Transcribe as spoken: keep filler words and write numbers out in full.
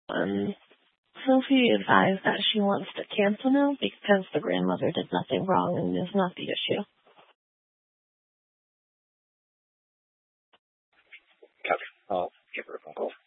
Um, Sophie advised that she wants to cancel now because the grandmother did nothing wrong and is not the issue. Copy. I'll give her a phone call.